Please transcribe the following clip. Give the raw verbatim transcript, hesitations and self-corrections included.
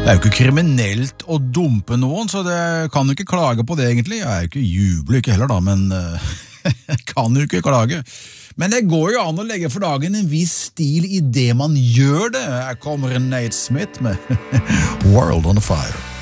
Det er jo ikke kriminelt å dumpe noen, så det kan jo ikke klage på det egentlig. Jeg er jo ikke jubel, ikke heller da, men jeg kan jo ikke klage. Men det går jo an å legge for dagen en viss stil i det man gjør det. Her kommer Nate Smith med World on Fire.